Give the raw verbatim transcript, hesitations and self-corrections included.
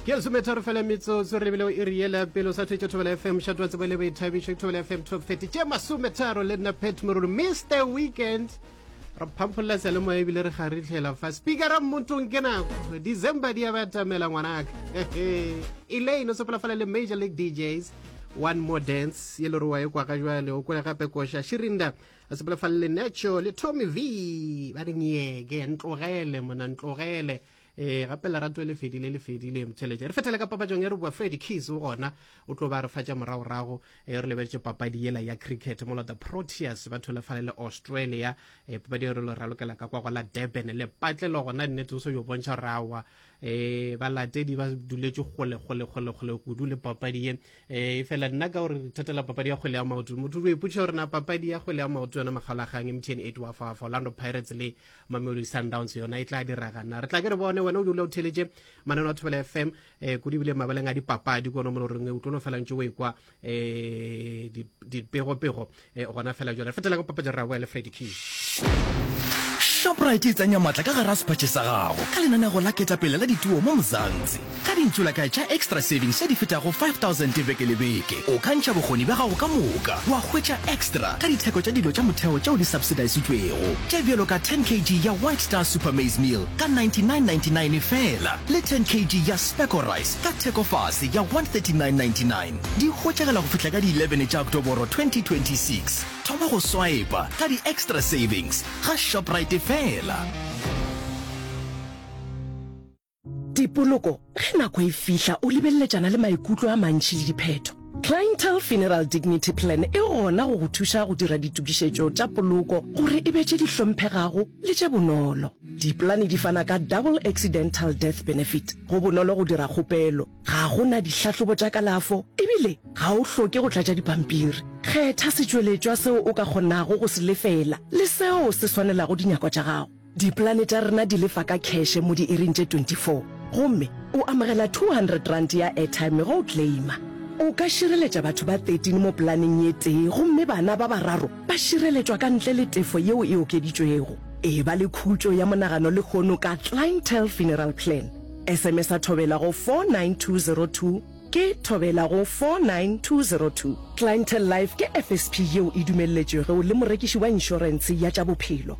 ke re sumetaro fela metso so re bile o iriela pelo sa tshwetso Thobela F M shatwa tsebele be thabishe Thobela F M top thirty tse masumetaro le nna Pet Moruru Mister Weekend ra phampola sele mo ebile re ga re tlhela fa speaker ra montong ke nako December di abatamela ngwanaka Elaine so pala fela le Major League D Js One More Dance ye le roa e kwa ka jwale o kwela gape kosha Shirinda se pala fela le Nacho le Tommy V ba re nyeke ntlogele mona ntlogele eh gape la ratwe le fedile le fedile mtheletse re fetela ka papajong ya re bua Freddie Keys o gona o tlo ba re fatša morao rago e re lebetse papadi yela ya cricket mo la the Proteas ba thola fale le Australia e papadi re lo ralokela ka kwa la Durban le patlelo gona nnete so yo bontsha rawa eh ba latedi ba duletse gole gole gole gole go dule papadi ye eh fela nna ka gore thatela papadi ya gole ya maoto motho o iputša gore na papadi ya gole ya maoto yona magalagang M T N eight wa fa Orlando Pirates le Mamelodi Sundowns yona e tla diragana re tla ke re bone wena o dula o theletše manano a Thobela F M eh go dibile mabaleng a dipapadi go no mo reng o tlono fela ntse o ekwa eh di pego pego eh gona fela jona fetela go papadi ra wa le Freddie Keys Shoprite e tsanya matla ka gara sepatše sa gago ka lenaneo la ketapele la dituo mo Mzansi ka dintšhola ka tša extra savings ya di fetago five thousand beke le beke o ka ntšha bokgoni ba gago ka moka wa hwetša extra ka ditheko tša dilo tša motheo tšeo di subsidizitšwego tša bjalo ka ten kilograms ya White Star Super Maize Meal ka ninety-nine ninety-nine fela le ten kilograms ya Speckle Rice ka theko fase ya one thirty-nine ninety-nine di hwetšagela go fihla ka di eleven tša Oktoboro twenty twenty-six thoma go swipa ka di extra savings ga Shoprite fela Dipoloko ge nako e fihla o lebelletšana le maikutlo a mantši le dipheto Clientele Funeral Dignity Plan e gona go go thuša go dira ditukišetšo tša poloko gore e betše di hlomphegago le tše bonolo diplane di fana ka double accidental death benefit go bonolo go dira kgopelo ga gona dihlahlobo tša kalafo ebile ga o hloke go tlatša dipampiri kgetha setšweletšwa seo o ka kgonago go se lefela le seo se swanelago dinyako tša gago diplane tša rena di lefa ka cashe mo di-iring tše twenty-four gomme o amogela two hundred rand ya airtime go o claima o ka šireletša batho ba thirteen mo planeng ye tee gomme bana ba bararo ba šireletšwa ka ntle le tefo yeo e okeditšwego e ba le khutšo ya monagano le kgono ka Clientele Funeral Plan S M S a thobela go four nine two zero two ke thobela go four nine two zero two Clientele Life ke F S P yeo e dumelletšwego le morekiši wa inšorense ya tša bophelo